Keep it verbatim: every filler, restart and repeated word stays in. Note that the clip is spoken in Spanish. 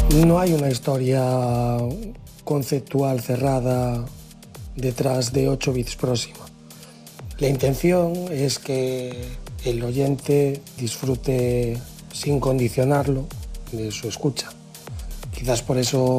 No hay una historia conceptual cerrada detrás de ocho bits próxima. La intención es que el oyente disfrute sin condicionarlo de su escucha. Quizás por eso